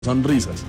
sonrisas.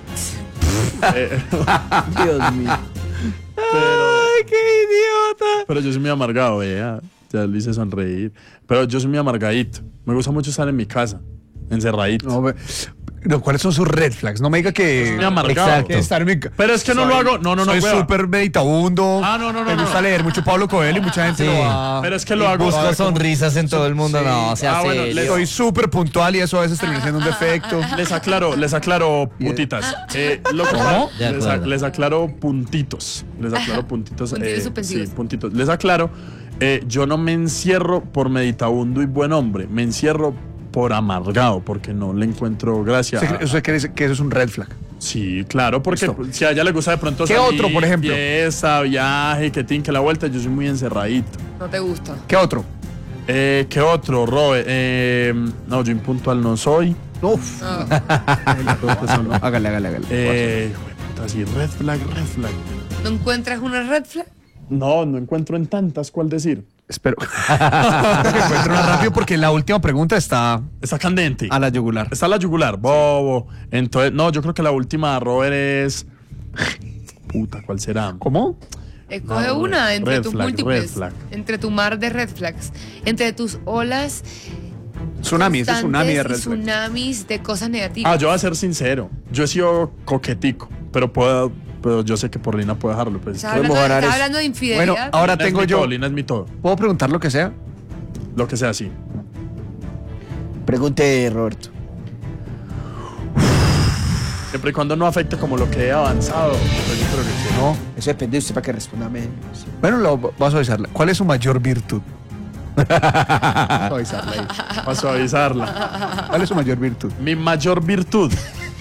Dios mío. ¡Ay, qué idiota! Pero yo soy muy amargado, vea. Ya le hice sonreír. Pero yo soy muy amargadito. Me gusta mucho estar en mi casa, encerradito. No, ¿cuáles son sus red flags? No me diga que... Muy amargado. Exacto. Estar en mi Pero es que no lo hago. No, soy hueva. súper meditabundo. No. Me gusta leer mucho Pablo Coelho y mucha gente Sí. lo va... Pero es que lo hago. Busca sonrisas en todo el mundo, Sí. no, sea bueno, serio. Soy súper puntual y eso a veces termina siendo un defecto. Les aclaro putitas. Lo que ¿Cómo? pasa- De acuerdo. les aclaro puntitos. Les aclaro puntitos. Puntitos suspensivos. Sí, puntitos. Les aclaro. Yo no me encierro por meditabundo y buen hombre. Me encierro por amargado, porque no le encuentro gracia. ¿Usted cree que eso es un red flag? Sí, claro, porque Listo. si a ella le gusta de pronto ¿Qué salir, otro, por ejemplo? fiesta, viaje, que tin, que la vuelta, yo soy muy encerradito. No te gusta. ¿Qué otro? ¿Qué otro, Robe? No, yo impuntual no soy. Uf. Eso no. Hágale. Puta, sí, red flag. ¿No encuentras una red flag? No encuentro en tantas, ¿cuál decir? Espero que encuentre una rápido porque la última pregunta está Está candente. a la yugular. Está la yugular, bobo. Entonces, no, yo creo que la última, Robert, es... Puta, ¿cuál será? ¿Cómo? Escoge No, una entre red tus flag, múltiples. red flag. Entre tu mar de red flags. Entre tus olas. Tsunami, ese tsunami de red constantes y flag. tsunamis de cosas negativas. Yo voy a ser sincero. Yo he sido coquetico, pero yo sé que por Lina puedo dejarlo. Pues. Estás hablando, mejorar estás eso. hablando de infidelidad. Bueno, ahora Lina es tengo mi yo... todo, Lina es mi todo. ¿Puedo preguntar lo que sea? Lo que sea así. Pregunte, Roberto. Siempre y cuando no afecte como lo que he avanzado. Pues yo creo que sí. No. Eso depende de usted para que responda menos. Bueno, vas a avisarle. ¿Cuál es su mayor virtud? Para suavizarla. ¿Cuál es su mayor virtud? Mi mayor virtud.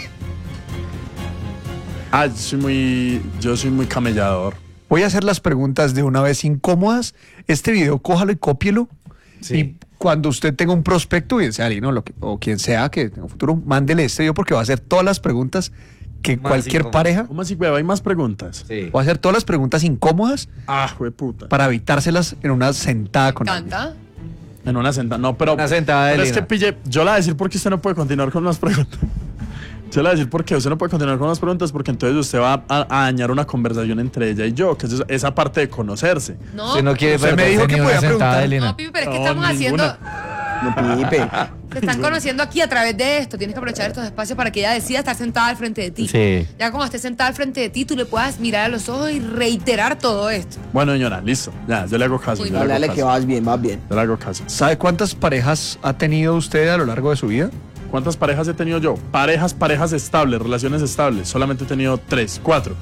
Yo soy muy camellador. Voy a hacer las preguntas de una vez incómodas. Este video, cójalo y cópielo. Sí. Y cuando usted tenga un prospecto, bien sea Lino o quien sea que en un futuro, mándele este video porque va a hacer todas las preguntas que Más cualquier incómodas. pareja. ¿Cómo así, hueva? ¿Hay más preguntas? Sí. Va a hacer todas las preguntas incómodas Puta. para evitárselas en una sentada con alguien. ¿Canta? En una sentada. No, pero. Una sentada de Pero es Lina. que pille. Yo le voy a decir por qué usted no puede continuar con las preguntas. Yo le voy a decir por qué usted no puede continuar con las preguntas, porque entonces usted va a dañar una conversación entre ella y yo, que es esa parte de conocerse. No, Usted no quiere Usted me perderse dijo que ni podía una sentada de preguntar. Lina. no, Pipi, pero es que No, estamos ninguna. haciendo. No, Pipe. Te están conociendo aquí a través de esto. Tienes que aprovechar estos espacios para que ella decida estar sentada al frente de ti. Sí. Ya cuando esté sentada al frente de ti, tú le puedas mirar a los ojos y reiterar todo esto. Bueno, señora, listo. Ya, yo le hago caso. Muy Yo le hago Dale caso. que vas bien, vas bien. Yo le hago caso. ¿Sabe cuántas parejas ha tenido usted a lo largo de su vida? ¿Cuántas parejas he tenido yo? Parejas estables, relaciones estables. Solamente he tenido 3, 4.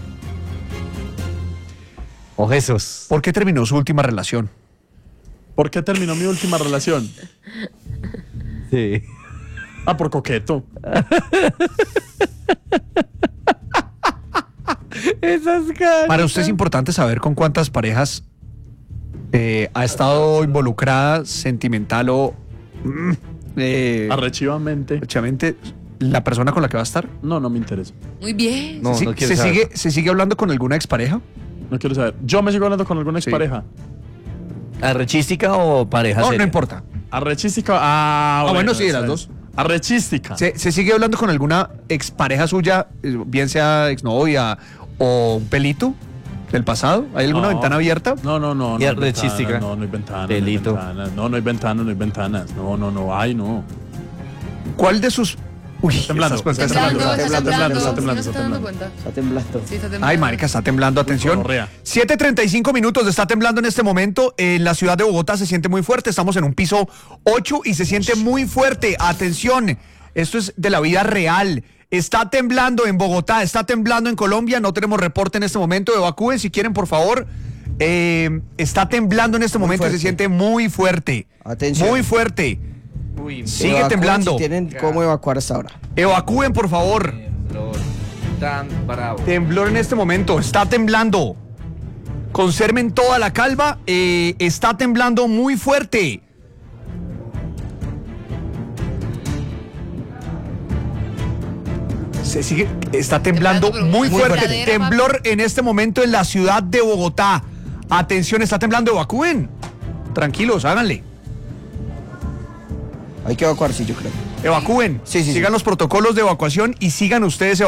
O Jesús. ¿Por qué terminó su última relación? ¿Por qué terminó mi última relación? Sí. Por coqueto. Esas caras. Para usted es importante saber con cuántas parejas ha estado involucrada sentimental o Arrechivamente. efectivamente la persona con la que va a estar. No me interesa. Muy bien. No, no quiero se saber. sigue hablando con alguna expareja? No quiero saber. Yo me sigo hablando con alguna Sí. expareja. ¿Arrechística o pareja No, seria? no importa. Arrechística. bueno, sí, esa las es. dos. Arrechística. ¿Se sigue hablando con alguna expareja suya, bien sea exnovia o un pelito del pasado? ¿Hay alguna No. ventana abierta? No. Y hay arrechística. ventanas, no hay ventanas. Delito. No hay ventanas. No. Ay, no. ¿Cuál de sus... Uy, Temblando. estas cosas- Está temblando, temblando, está está temblando, temblando. está ¿Sí temblando, no se está está dando temblando. cuenta? Está temblando. Sí, está temblando. Ay, marica, está temblando, atención. Gonorrea. 7:35 minutos, está temblando en este momento. En la ciudad de Bogotá se siente muy fuerte. Estamos en un piso 8 y se siente muy fuerte. Atención, esto es de la vida real. Está temblando en Bogotá, está temblando en Colombia. No tenemos reporte en este momento. Evacúen si quieren, por favor. Está temblando en este momento y se fuerte. siente muy fuerte. Atención. Muy fuerte. Uy, Sigue Evacúen temblando. Si tienen cómo evacuar hasta ahora. Evacúen, por favor. temblor tan bravo. Temblor en este momento, está temblando. Conserven toda la calma, está temblando muy fuerte. Se sigue, está temblando Temblando, pero muy muy fuerte. fuerte. Temblor en este momento en la ciudad de Bogotá. Atención, está temblando, evacúen. Tranquilos, háganle. Hay que evacuar, sí, yo creo. evacúen. Sí, sí, sí. Sigan los protocolos de evacuación y sigan ustedes